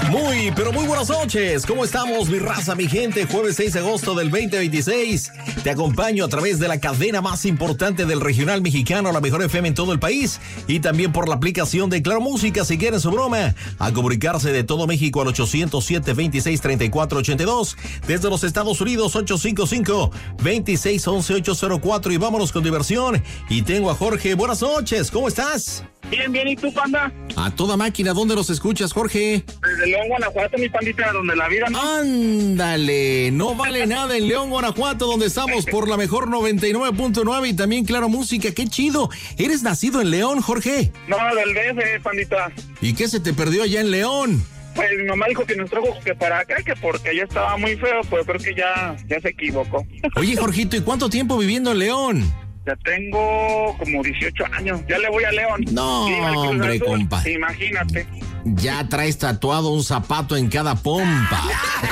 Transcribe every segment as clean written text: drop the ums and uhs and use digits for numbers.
Muy, pero muy buenas noches. ¿Cómo estamos, mi raza, mi gente? Jueves 6 de agosto del 2026. Te acompaño a través de la cadena más importante del regional mexicano, la mejor FM en todo el país. Y también por la aplicación de Claro Música, si quieren su broma. A comunicarse de todo México al 807-26-34-82. Desde los Estados Unidos, 855-2611-804. Y vámonos con diversión. Y tengo a Jorge. Buenas noches. ¿Cómo estás? Bien, bien. ¿Y tú, panda? A toda máquina. ¿Dónde nos escuchas, Jorge? Desde León, Guanajuato, mi pandita, donde la vida no... Ándale, no vale nada en León, Guanajuato, donde estamos por la mejor 99.9 y también Claro Música. ¡Qué chido! ¿Eres nacido en León, Jorge? No, del DF, pandita. ¿Y qué se te perdió allá en León? Pues mi mamá dijo que nos trajo que para acá, que porque allá estaba muy feo, pues creo que ya se equivocó. Oye, Jorgito, ¿y cuánto tiempo viviendo en León? Ya tengo como 18 años. Ya le voy a León. No, hombre, compa. Imagínate. Ya traes tatuado un zapato en cada pompa.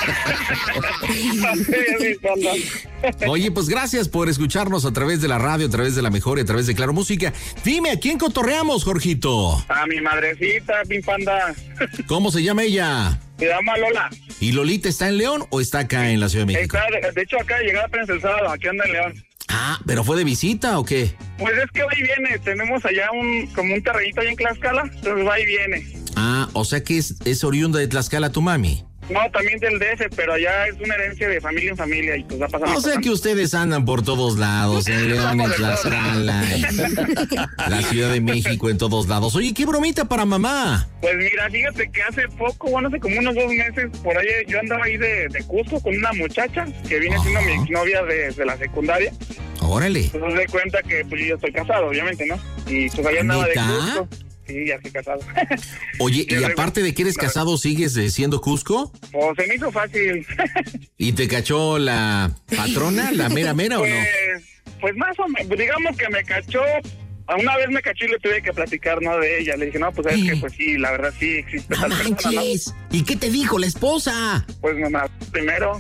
Oye, pues gracias por escucharnos a través de la radio, a través de la mejor y a través de Claro Música. Dime, ¿a quién cotorreamos, Jorgito? A mi madrecita, mi panda. ¿Cómo se llama ella? Se llama Lola. ¿Y Lolita está en León o está acá en la Ciudad de México? Está, de hecho, acá llegaba apenas el sábado, aquí anda en León. Ah, ¿pero fue de visita o qué? Pues es que va y viene. Tenemos allá como un terrenito ahí en Tlaxcala, entonces va y viene. Ah, o sea que es oriunda de Tlaxcala tu mami. No, también del DF, pero allá es una herencia de familia en familia y pues va pasando. O sea que ustedes andan por todos lados, en León, en Tlaxcala, la Ciudad de México, en todos lados. Oye, ¿qué bromita para mamá? Pues mira, fíjate que hace poco, bueno, hace como unos 2 meses, por ahí yo andaba ahí de Cusco con una muchacha que viene siendo mi exnovia de la secundaria. Órale. Pues se cuenta que pues yo estoy casado, obviamente, ¿no? Y pues allá andaba de Cusco. Sí, ya estoy casado. Oye, y aparte de que eres casado, ¿sigues siendo Cusco? Pues se me hizo fácil. ¿Y te cachó la patrona, la mera o no? Pues más o menos, digamos que me cachó. Una vez me cachó y le tuve que platicar, ¿no? De ella. Le dije, no, pues es que, pues sí, la verdad sí existe tal persona, ¿no? ¿Y qué te dijo la esposa? Pues mamá, primero.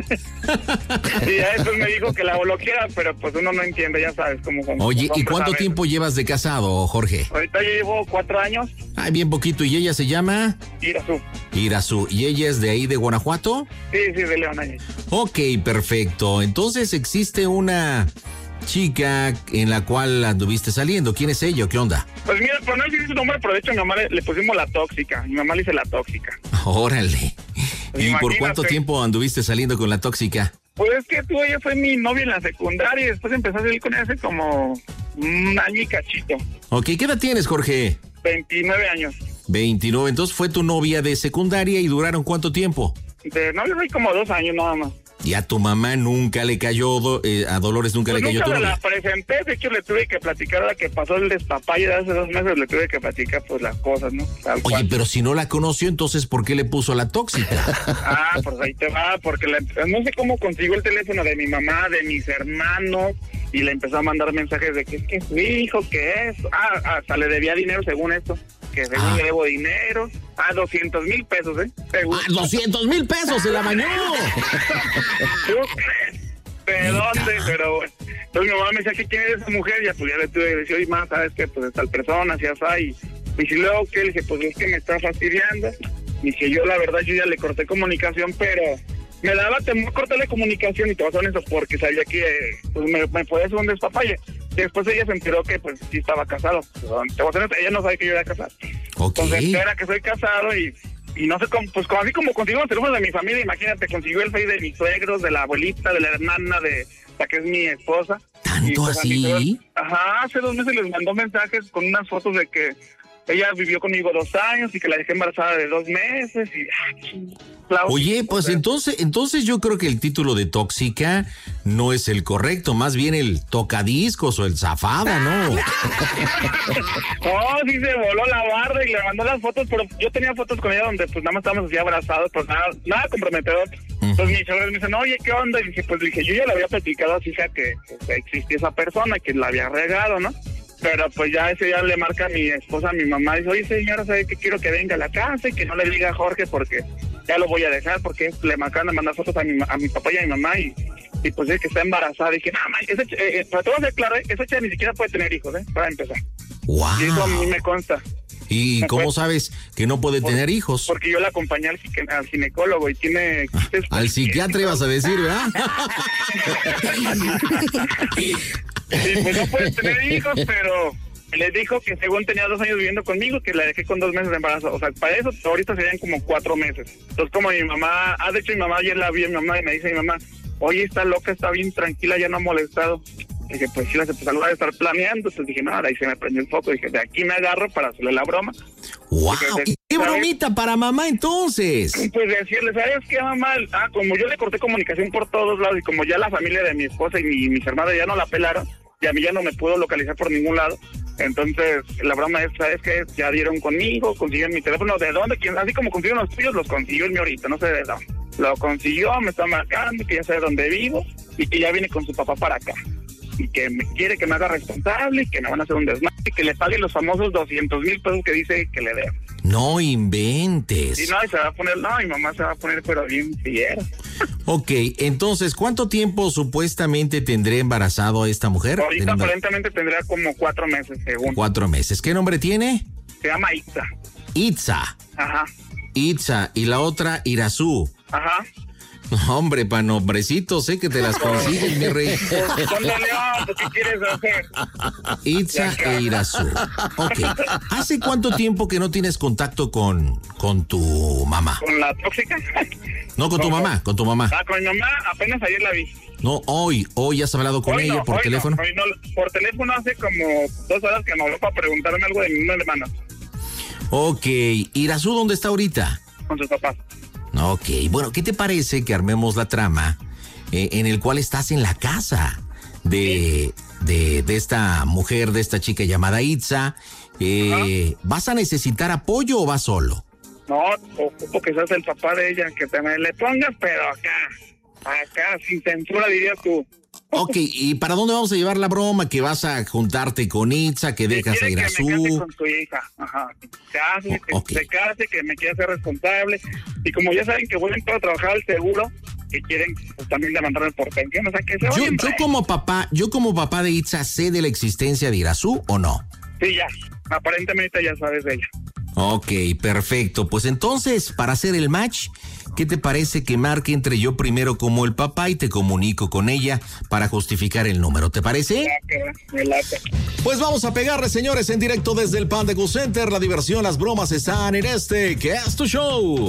Y ya después me dijo que la bloqueara, pero pues uno no entiende, ya sabes cómo son. Oye, ¿y cuánto tiempo llevas de casado, Jorge? Ahorita yo llevo 4 años. Ay, bien poquito. ¿Y ella se llama? Irazú. ¿Y ella es de ahí, de Guanajuato? Sí, de León. Ahí. Ok, perfecto. Entonces existe una chica en la cual anduviste saliendo. ¿Quién es ella o qué onda? Pues mira, por no decir su nombre, pero de hecho a mi mamá le pusimos la tóxica. Mi mamá le dice la tóxica. Órale. Pues ¿Y imagínate. por cuánto tiempo anduviste saliendo con la tóxica? Pues es que ella fue mi novia en la secundaria y después empecé a salir con ella hace como un año y cachito. Ok, ¿qué edad tienes, Jorge? 29 años. 29, entonces fue tu novia de secundaria y duraron ¿cuánto tiempo? De novia fue como 2 años nada más. ¿Y a tu mamá nunca le cayó, a Dolores nunca le cayó tu novia? Nunca la presenté, de hecho le tuve que platicar a la que pasó el despapalle de hace 2 meses, le tuve que platicar pues las cosas, ¿no? Oye, pero si no la conoció, entonces ¿por qué le puso la tóxica? Pues ahí te va, porque no sé cómo consiguió el teléfono de mi mamá, de mis hermanos, y le empezó a mandar mensajes de que es que su hijo, que es, hasta le debía dinero según esto. Que según le debo dinero, 200,000 pesos, según. 200,000 pesos se la bañó. ¿Tú crees? ¿De dónde? Pero bueno. Entonces mi mamá me decía, ¿quién es esa mujer? Ya pues ya le tuve que decir, oye, más, ¿sabes qué? Pues tal persona, así así. Y si luego que le dije, pues es que me está fastidiando. Y que yo, la verdad, yo ya le corté comunicación, pero me daba temor cortarle comunicación y te vas a honesto porque sabía que pues, me podía hacer un despapalle. Después ella se enteró que pues sí estaba casado. Te voy a honesto, ella no sabe que yo era casado. Okay. Entonces entera que soy casado y no sé cómo, pues así como consiguió los teléfonos de mi familia, imagínate, consiguió el face de mis suegros, de la abuelita, de la hermana, de la que es mi esposa. ¿Tanto y, pues, así? Hace 2 meses les mandó mensajes con unas fotos de que ella vivió conmigo 2 años y que la dejé embarazada de 2 meses y... Oye, pues entonces yo creo que el título de tóxica no es el correcto, más bien el tocadiscos o el zafada, ¿no? No, sí se voló la barra y le mandó las fotos, pero yo tenía fotos con ella donde pues nada más estábamos así abrazados, pues nada comprometedor. Entonces mis chavales me dicen, oye, ¿qué onda? Y dije, yo ya le había platicado así, que pues, existía esa persona, que la había regado, ¿no? Pero pues ya ese día le marca a mi esposa, a mi mamá, y dice, oye señora, ¿sabe qué? Quiero que venga a la casa y que no le diga a Jorge porque ya lo voy a dejar, porque le marcaron a mandar fotos a mi papá y a mi mamá y pues es que está embarazada. Y dije, mamá, para todo ser claro, esa chica ni siquiera puede tener hijos, para empezar. Wow. Y eso a mí me consta. ¿Y cómo sabes que no puede tener hijos? Porque yo la acompañé al ginecólogo y tiene... Al psiquiatra ibas a decir, ¿verdad? Sí, pues no puede tener hijos, pero le dijo que según tenía 2 años viviendo conmigo, que la dejé con 2 meses de embarazo. O sea, para eso ahorita serían como 4 meses. Entonces, como mi mamá... de hecho, mi mamá ayer la vi a mi mamá y me dice mi mamá, oye, está loca, está bien tranquila, ya no ha molestado. Dije, pues sí, pues algo de estar planeando. Entonces dije, no, ahí se me prendió el foco. Dije, de aquí me agarro para hacerle la broma. ¡Wow! Dije, ¿Qué bromita para mamá entonces? Pues decirle, ¿sabes qué, mamá? Como yo le corté comunicación por todos lados y como ya la familia de mi esposa y mis hermanas ya no la pelaron, y a mí ya no me pudo localizar por ningún lado. Entonces, la broma es, ¿sabes qué? Ya dieron conmigo, consiguieron mi teléfono. ¿De dónde? Así como consiguieron los tuyos, los consiguió el mío ahorita, no sé de dónde. Lo consiguió, me está marcando, que ya sabe dónde vivo y que ya viene con su papá para acá. Y que me quiere que me haga responsable y que me van a hacer un desmadre y que le pague los famosos 200,000 pesos que dice que le debo. No inventes. Y no, y se va a poner, mi mamá se va a poner pero bien fiera. Ok, entonces, ¿cuánto tiempo supuestamente tendré embarazado a esta mujer? Ahorita aparentemente tendrá como 4 meses, según. 4 meses. ¿Qué nombre tiene? Se llama Itza. Itza. Ajá. Itza. Y la otra, Irazú. Ajá. Hombre, pa' nombrecitos, sé que te las consigues, mi rey. ¿Qué quieres hacer? Itza e Irazú. Ok. ¿Hace cuánto tiempo que no tienes contacto con tu mamá? ¿Con la tóxica? No, con tu mamá. Con mi mamá, apenas ayer la vi. No, hoy has hablado con ella por teléfono. Por teléfono hace como 2 horas que me habló para preguntarme algo de mi hermana. Ok, Irazú, ¿dónde está ahorita? Con sus papás. Ok, bueno, ¿qué te parece que armemos la trama en el cual estás en la casa de esta mujer, de esta chica llamada Itza? ¿Vas a necesitar apoyo o vas solo? No, ocupo que seas el papá de ella, que te me le pongas, pero acá, sin censura, dirías tú. Ok, ¿y para dónde vamos a llevar la broma? ¿Que vas a juntarte con Itza, que dejas a Irazú? Que me case con su hija, ajá. Se case, que me quiera hacer responsable. Y como ya saben que voy a entrar a trabajar al seguro, que quieren pues, también levantarme por pensión, o sea, que se vayan. Yo como papá de Itza, ¿sé de la existencia de Irazú o no? Sí, ya. Aparentemente ya sabes de ella. Ok, perfecto. Pues entonces, para hacer el match, ¿qué te parece que marque entre yo primero como el papá y te comunico con ella para justificar el número? ¿Te parece? Me late. Pues vamos a pegarle, señores, en directo desde el Panda Go Center. La diversión, las bromas están en este, que es tu show.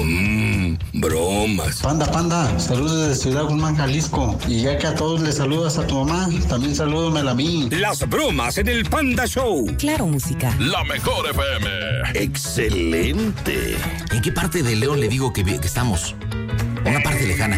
Bromas. Panda, saludos desde Ciudad Guzmán, Jalisco. Y ya que a todos les saludas a tu mamá, también salúdamela a mí. Las bromas en el Panda Show. Claro, música. La mejor FM. Excelente. ¿En qué parte de León le digo que estamos? Una parte lejana.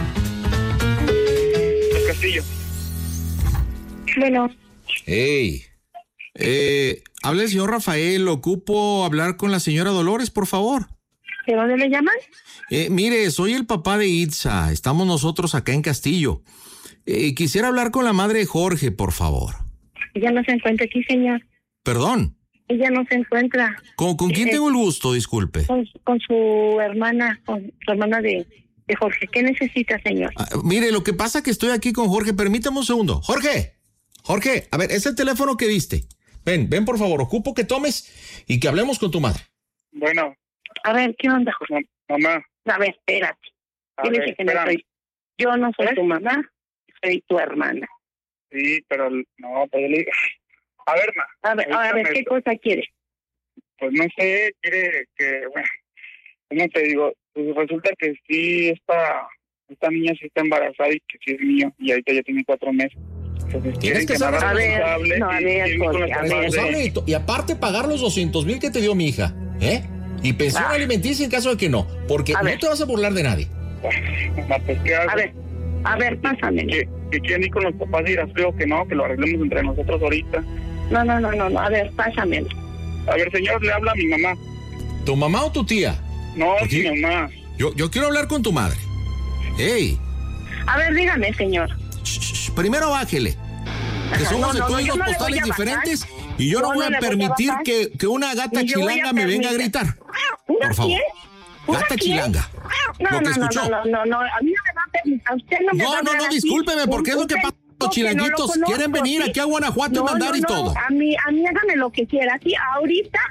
El Castillo. Bueno. Hey. Habla el señor Rafael. Ocupo hablar con la señora Dolores, por favor. ¿De dónde le llaman? Mire, soy el papá de Itza. Estamos nosotros acá en Castillo. Quisiera hablar con la madre de Jorge, por favor. Ella no se encuentra aquí, señor. ¿Perdón? Ella no se encuentra. ¿Con quién tengo el gusto? Disculpe. Con su hermana, de Jorge. ¿Qué necesita, señor? Mire, lo que pasa es que estoy aquí con Jorge. Permítame un segundo. Jorge, a ver, es el teléfono que diste. Ven, por favor, ocupo que tomes y que hablemos con tu madre. Bueno. A ver, ¿qué onda, Jorge? Mamá. A ver, espérate. Dile que no soy. Yo no soy tu mamá, soy tu hermana. Sí, pero no, pues yo le digo... A ver, ma. A ver, ¿qué cosa quiere? Pues no sé, quiere que, bueno, ¿cómo te digo? Pues resulta que sí, esta niña sí está embarazada y que sí es mío, y ahorita ya tiene 4 meses. Entonces tienes que ser responsable. Y aparte pagar los 200,000 que te dio mi hija, y pensión alimenticia en caso de que no, porque no te vas a burlar de nadie. Mamá, pues, ¿qué hago? A ver, pásame. Que quieren ir con los papás de Irazú, creo que no, que lo arreglemos entre nosotros ahorita. No, a ver, pásame. A ver, señor, le habla a mi mamá. ¿Tu mamá o tu tía? No, mi mamá. Yo quiero hablar con tu madre. ¡Ey! A ver, dígame, señor. Primero bájele. Que somos de códigos postales diferentes y yo no voy a permitir que una gata chilanga me venga a gritar. Por favor. Gata chilanga. No, a mí no me va a permitir. A usted no me va a permitir. No, discúlpeme, porque es lo que pasa. Los chilanguitos quieren venir aquí a Guanajuato y mandar y todo. A mí hágame lo que quiera. Sí, ahorita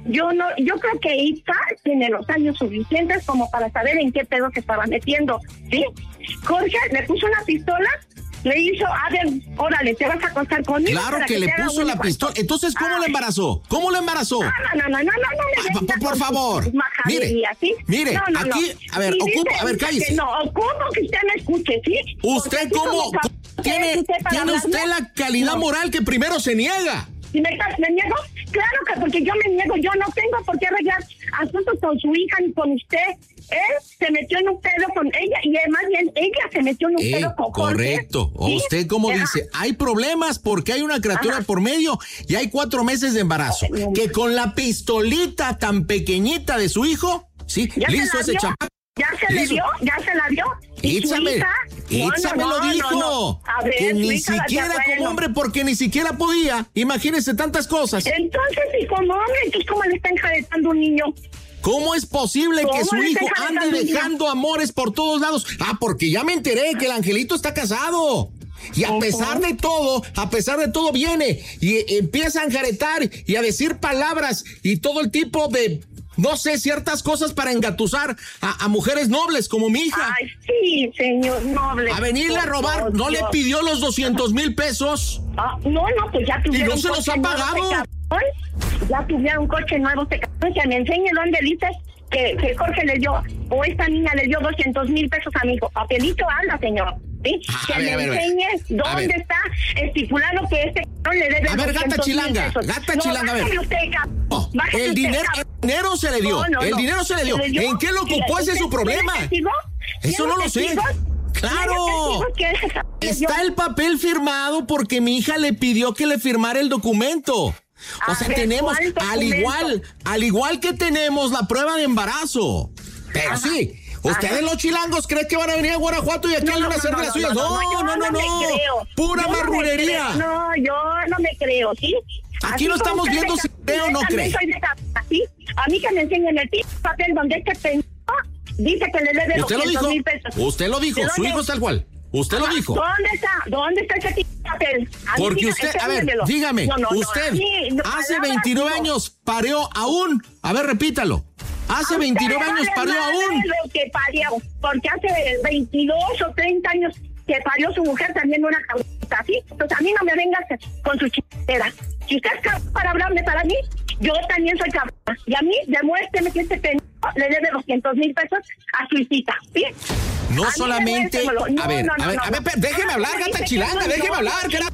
yo creo que Itza tiene los años suficientes como para saber en qué pedo se estaba metiendo, ¿sí? Jorge le puso una pistola, le hizo, a ver, órale, te vas a acostar conmigo. Claro que le puso la pistola. Entonces, ¿cómo la embarazó? ¿Cómo la embarazó? No, por favor. Mire, no, aquí, a ver, cállese. No, ocupo que usted me escuche, ¿sí? ¿Usted cómo tiene usted la calidad moral que primero se niega? ¿Y me niego? Claro que porque yo me niego, yo no tengo por qué arreglar asuntos con su hija ni con usted. Él se metió en un pedo con ella y además bien ella se metió en un pedo con Jorge. Correcto. ¿Sí? Usted como dice, hay problemas porque hay una criatura por medio y hay 4 meses de embarazo. Que con la pistolita tan pequeñita de su hijo, sí, le hizo ese chamaco. Ya se la dio. Itza me lo dijo. A ver, que ni siquiera como hombre, porque ni siquiera podía. Imagínese tantas cosas. Entonces, y como hombre, entonces, ¿cómo le está enjaretando un niño? ¿Cómo es posible que su hijo ande dejando amores por todos lados? Porque ya me enteré que el angelito está casado. Y a pesar de todo viene y empieza a enjaretar y a decir palabras y todo el tipo de, no sé, ciertas cosas para engatusar a mujeres nobles como mi hija. Ay, sí, señor noble. A venirle a robar, ¿no le pidió los 200,000 pesos? No, pues ya tuvieron. ¿Y no se los ha pagado? Ya tuvieron un coche nuevo, que me enseñe dónde dices que Jorge le dio, o esta niña le dio 200,000 pesos a mi hijo. Papelito anda, señor. ¿Sí? Que me enseñes dónde está estipulado que este le debe. A ver, gata chilanga, a ver. El dinero se le dio. El dinero se le dio. ¿En qué lo ocupó? Ese es su problema. Eso no lo sé. ¡Claro! Está el papel firmado porque mi hija le pidió que le firmara el documento. O sea, tenemos, al igual que tenemos la prueba de embarazo. Pero sí, ustedes los chilangos creen que van a venir a Guanajuato y aquí van a hacer de las suyas. No. Pura marrulería. No, yo no me creo, ¿sí? Aquí no estamos viendo si creo o no cree. A mí que me enseñen el papel donde este pendejo dice que le debe 200,000 pesos. Usted lo dijo, su hijo es tal cual. Usted lo dijo. ¿Dónde está ese papel? Porque usted, a ver, dígame, usted hace 29 años pareó aún. A ver, repítalo. Hace 29 años pareó aún. Porque hace 22 o 30 años que parió su mujer también una cabrita, ¿sí? Entonces a mí no me vengas con su chiquitera. Si usted es cabrón para hablarme para mí, yo también soy cabrón. Y a mí, demuéstreme que este pendejo le debe 200,000 pesos a su hijita, ¿sí? No solamente. A ver, déjeme hablar, gata chilanga, déjeme hablar, carajo.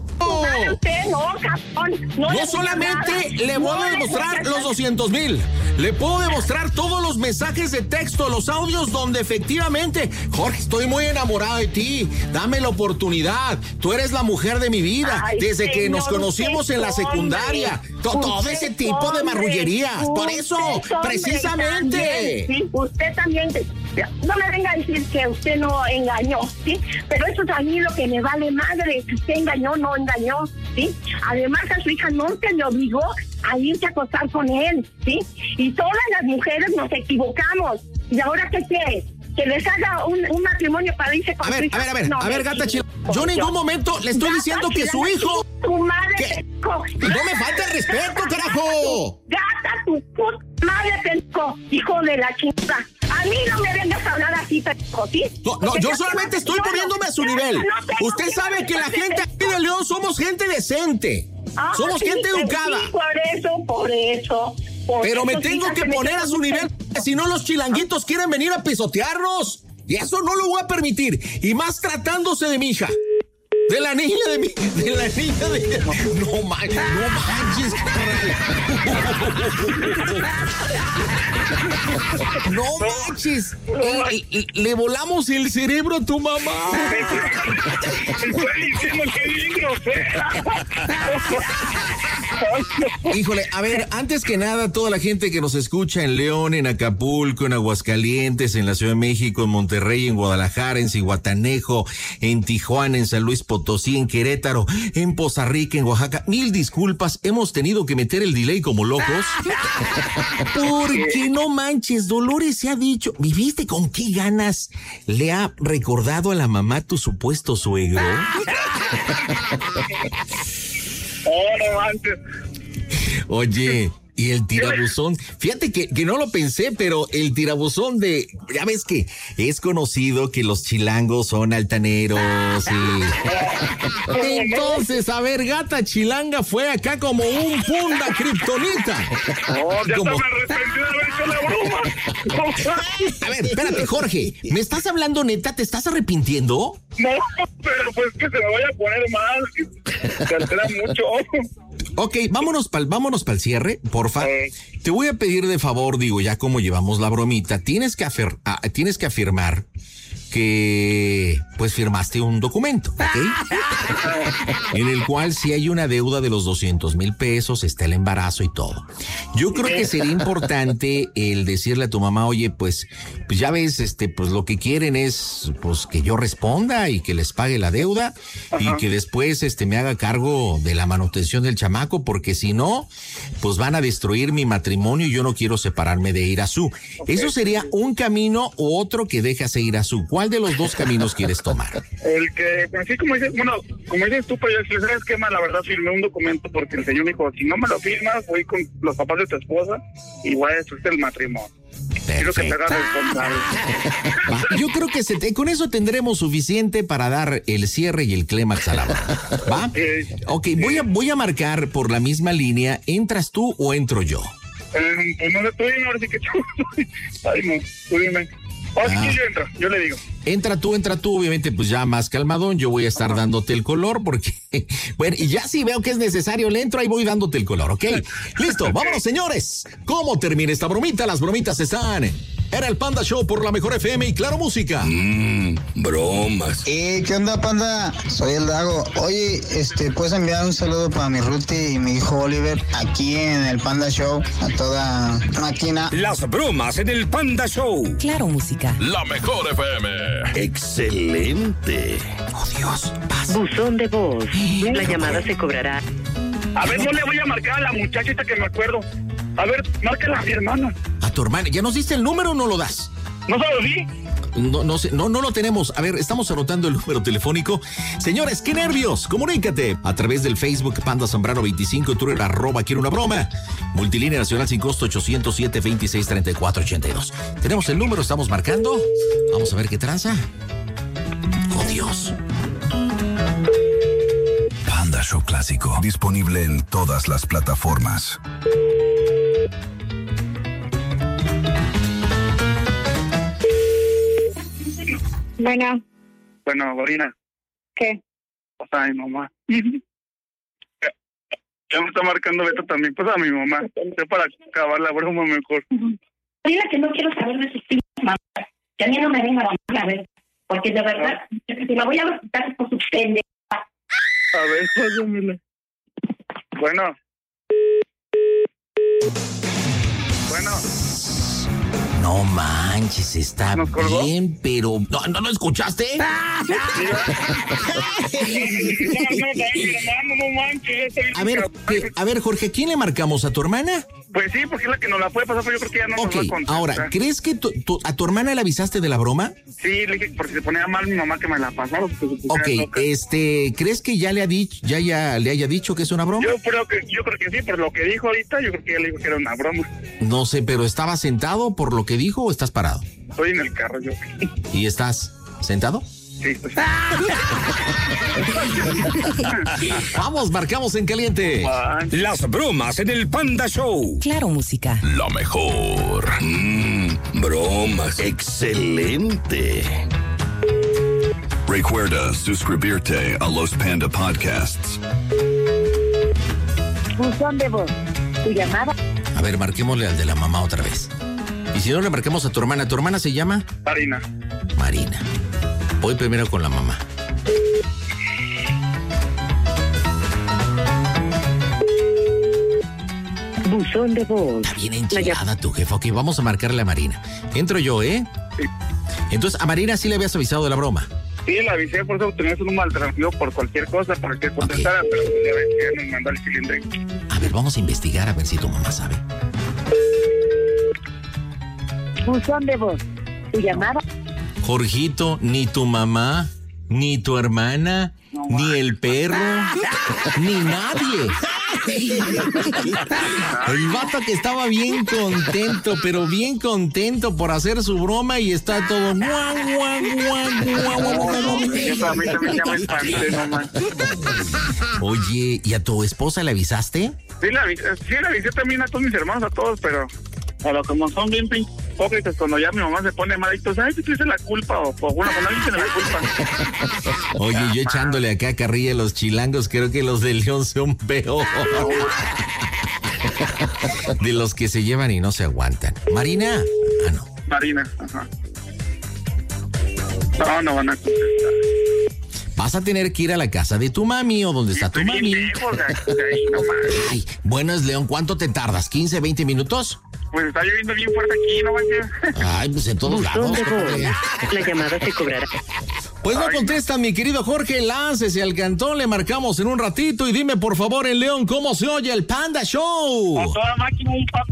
No solamente le voy a demostrar los 200,000, le puedo demostrar todos los mensajes de texto, los audios donde efectivamente, Jorge, estoy muy enamorado de ti, dame la oportunidad, tú eres la mujer de mi vida, desde que nos conocimos en la secundaria, todo ese tipo de marrullerías, por eso, precisamente. Sí, usted también, no me venga a decir que usted no engañó, ¿sí? Pero eso es a mí lo que me vale madre, si usted engañó, no engañó, ¿sí? Además a su hija no se le obligó a irse a acostar con él, ¿sí? Y todas las mujeres nos equivocamos. ¿Y ahora qué quiere? Que les haga un matrimonio para irse con su hija. A ver, gata chilanga. Yo en ningún momento le estoy diciendo que su hijo... Tu madre, no me falta el respeto, carajo. Gata, tu puta madre, pendejo, hijo de la chingada. A mí no me vengas a hablar así, pendejo, ¿sí? No, yo solamente estoy poniéndome a su nivel. Usted sabe que la gente aquí de León somos gente decente. Somos gente educada. Sí, por eso. Pero me tengo que poner a su nivel, si no los chilanguitos quieren venir a pisotearnos. Y eso no lo voy a permitir. Y más tratándose de mi hija. De la niña No manches, carnal. No manches. Le volamos el cerebro a tu mamá. Estoy diciendo que bien grosera. Híjole, a ver, antes que nada, toda la gente que nos escucha en León, en Acapulco, en Aguascalientes, en la Ciudad de México, en Monterrey, en Guadalajara, en Zihuatanejo, en Tijuana, en San Luis Potosí, en Querétaro, en Poza Rica, en Oaxaca. 1000 disculpas, hemos tenido que meter el delay como locos. Porque no manches, Dolores se ha dicho, ¿viviste con qué ganas le ha recordado a la mamá tu supuesto suegro? No manches. Oye, Y el tirabuzón, fíjate que no lo pensé, pero el tirabuzón ya ves que es conocido que los chilangos son altaneros y... Entonces, a ver, gata chilanga fue acá como un punda kriptonita. Ya Como- me arrepentí de haber hecho la broma. A ver, espérate, Jorge, ¿me estás hablando neta? ¿Te estás arrepintiendo? No, pero pues que se me vaya a poner mal. Se altera mucho. Ok, vámonos pa'l cierre, porfa. Te voy a pedir de favor, digo, ya como llevamos la bromita, tienes que afirmar que pues firmaste un documento, ¿ok? En el cual si hay una deuda de los 200,000 pesos, está el embarazo y todo. Yo creo que sería importante el decirle a tu mamá, oye, pues ya ves, pues lo que quieren es pues que yo responda y que les pague la deuda y que después me haga cargo de la manutención del chamaco, porque si no, pues van a destruir mi matrimonio y yo no quiero separarme de Irazú. Eso sería un camino u otro que dejas a Irazú. ¿Cuál de los dos caminos quieres tomar? El que, así como dices, como dices tú, pero yo, ¿sabes qué? La verdad firmé un documento porque el señor me dijo, si no me lo firmas, voy con los papás de tu esposa y voy a destruirte el matrimonio. Quiero que te hagas responsable. Yo creo que con eso tendremos suficiente para dar el cierre y el clímax a la broma. ¿Va? Ok, voy a marcar por la misma línea. ¿Entras tú o entro yo? Pues no le estoy dime, ahora sí que tú. Ay, no, tú dime. Ahora sí que yo entro, yo le digo. Entra tú, obviamente, pues ya más calmadón. Yo voy a estar dándote el color porque, bueno, y ya si veo que es necesario, le entro, ahí voy dándote el color, ¿ok? Listo, vámonos, señores. ¿Cómo termina esta bromita? Las bromitas están. Era el Panda Show por la Mejor FM y Claro Música. Bromas. ¿Qué onda, Panda? Soy el Dago. Oye, ¿puedes enviar un saludo para mi Ruti y mi hijo Oliver aquí en el Panda Show a toda máquina? Las bromas en el Panda Show. Claro Música. La Mejor FM. Excelente. Oh, Dios, pasa. Buzón de voz. La llamada se cobrará. A ver, no le voy a marcar a la muchachita que me acuerdo. A ver, márcala a mi hermana. A tu hermana. ¿Ya nos diste el número o no lo das? ¿No se lo di? No sé, no lo tenemos. A ver, estamos anotando el número telefónico. Señores, qué nervios. Comunícate a través del Facebook Panda Zambrano 25, Twitter @quiero una broma. Multilínea nacional sin costo 807-2634-82. Tenemos el número, estamos marcando. Vamos a ver qué tranza. Oh, Dios. Panda Show Clásico. Disponible en todas las plataformas. Bueno, Gorina. ¿Qué? O sea, mi mamá. Ya me está marcando Beto también, pues a mi mamá. Ya para acabar la broma mejor. Dile que no quiero saber de sus pinches mamás. Que a mí no me venga a ver. Porque de verdad, si la voy a visitar por su pendeja. A ver, pásamela. Bueno. No manches, está ¿Nos colgó? bien, pero... ¿No escuchaste? No manches. A ver, Jorge, ¿quién le marcamos? ¿A tu hermana? Pues sí, porque es la que nos la puede pasar, pero yo creo que ya no nos va a contestar. Ahora, ¿crees que a tu hermana le avisaste de la broma? Sí, le dije, porque se ponía mal mi mamá que me la pasara. Ok, ¿crees que ya le haya dicho que es una broma? Yo creo que sí, por lo que dijo ahorita, yo creo que ya le dijo que era una broma. No sé, pero ¿estabas sentado por lo que dijo o estás parado? Estoy en el carro yo. ¿Y estás sentado? Sí, pues. Vamos, marcamos en caliente. Las bromas en el Panda Show. Claro Música. La mejor. Bromas. Excelente. Recuerda suscribirte a los Panda Podcasts. Buzón de voz. Tu llamada. A ver, marquémosle al de la mamá otra vez. Y si no, le marcamos a tu hermana. ¿Tu hermana se llama? Marina. Marina. Voy primero con la mamá. Buzón de voz. Está bien enchilada tu jefa. Ok, vamos a marcarle a Marina. Entro yo, ¿eh? Sí. Entonces, a Marina sí le habías avisado de la broma. Sí, la avisé, por eso tenía su número alternativo por cualquier cosa, para que contestara, pero ya ves que nos mandó el cilindro. A ver, vamos a investigar a ver si tu mamá sabe. Buzón de voz. Tu llamada. Jorgito, ni tu mamá, ni tu hermana, ni el perro, ni nadie El vato que estaba bien contento, pero bien contento por hacer su broma y está todo... Oye, ¿y a tu esposa le avisaste? Sí, la avisé también a todos mis hermanos, a todos, pero como son bien hipócritas, cuando ya mi mamá se pone malito, ¿sabes si tú hice la culpa? O bueno, cuando alguien tiene la culpa. Oye, yo echándole acá carrilla a los chilangos, creo que los de León son peor. De los que se llevan y no se aguantan. ¿Marina? Ah, no. Marina, ajá. No van a contestar. Vas a tener que ir a la casa de tu mami o donde está tu mami. Lejos, de ahí, no más. Ay, bueno, es León, ¿cuánto te tardas? ¿15, 20 minutos? Pues está lloviendo bien fuerte aquí, no manches. Ay, pues en todos Buzón lados. de voz. La llamada se cobrará. Pues no contesta, mi querido Jorge, láncese al cantón, le marcamos en un ratito y dime por favor en León cómo se oye el Panda Show. A toda máquina, un papá.